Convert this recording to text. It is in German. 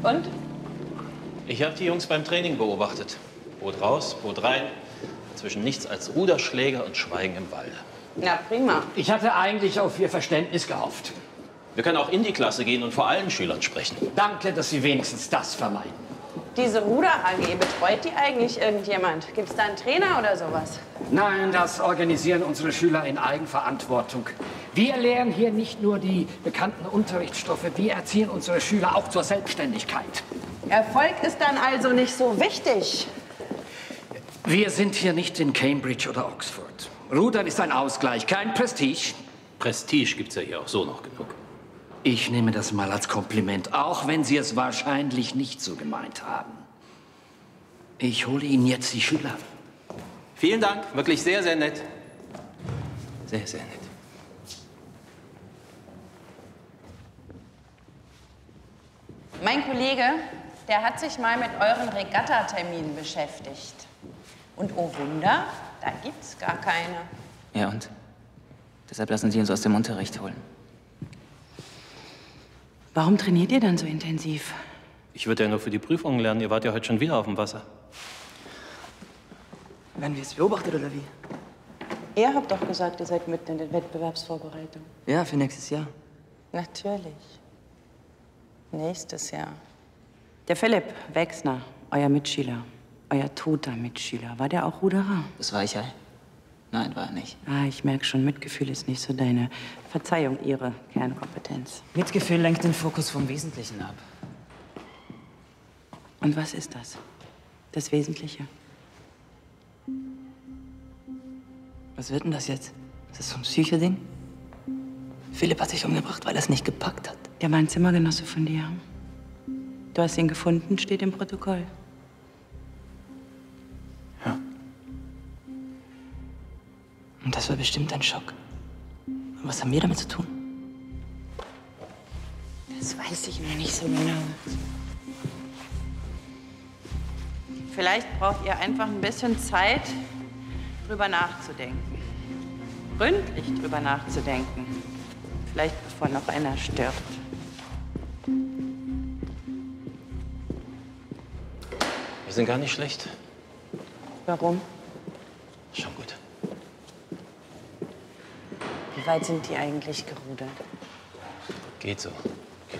Und? Ich habe die Jungs beim Training beobachtet. Boot raus, Boot rein. Zwischen nichts als Ruderschläge und Schweigen im Walde. Na, prima. Ich hatte eigentlich auf Ihr Verständnis gehofft. Wir können auch in die Klasse gehen und vor allen Schülern sprechen. Danke, dass Sie wenigstens das vermeiden. Diese Ruder-AG, betreut die eigentlich irgendjemand? Gibt es da einen Trainer oder sowas? Nein, das organisieren unsere Schüler in Eigenverantwortung. Wir lehren hier nicht nur die bekannten Unterrichtsstoffe, wir erziehen unsere Schüler auch zur Selbstständigkeit. Erfolg ist dann also nicht so wichtig. Wir sind hier nicht in Cambridge oder Oxford. Rudern ist ein Ausgleich, kein Prestige. Prestige gibt's ja hier auch so noch genug. Ich nehme das mal als Kompliment, auch wenn Sie es wahrscheinlich nicht so gemeint haben. Ich hole Ihnen jetzt die Schüler. Vielen Dank, wirklich sehr, sehr nett. Sehr, sehr nett. Mein Kollege, der hat sich mal mit euren Regattaterminen beschäftigt. Und oh Wunder, da gibt's gar keine. Ja und? Deshalb lassen Sie uns aus dem Unterricht holen. Warum trainiert ihr dann so intensiv? Ich würde ja nur für die Prüfungen lernen. Ihr wart ja heute schon wieder auf dem Wasser. Werden wir es beobachtet oder wie? Ihr habt doch gesagt, ihr seid mitten in der Wettbewerbsvorbereitung. Ja, für nächstes Jahr. Natürlich. Nächstes Jahr. Der Philipp Wexner, euer Mitschüler, euer toter Mitschüler, war der auch Ruderer? Das war ich ja. Nein, war er nicht. Ah, ich merke schon, Mitgefühl ist nicht so deine. Verzeihung, ihre Kernkompetenz. Mitgefühl lenkt den Fokus vom Wesentlichen ab. Und was ist das? Das Wesentliche? Was wird denn das jetzt? Ist das so ein Psychoding? Philipp hat sich umgebracht, weil er es nicht gepackt hat. Der war ein Zimmergenosse von dir. Du hast ihn gefunden, steht im Protokoll. Ja. Und das war bestimmt ein Schock. Und was haben wir damit zu tun? Das weiß ich noch nicht so genau. Vielleicht braucht ihr einfach ein bisschen Zeit, drüber nachzudenken. Gründlich drüber nachzudenken. Vielleicht bevor noch einer stirbt. Wir sind gar nicht schlecht. Warum? Schon gut. Wie weit sind die eigentlich gerudert? Geht so.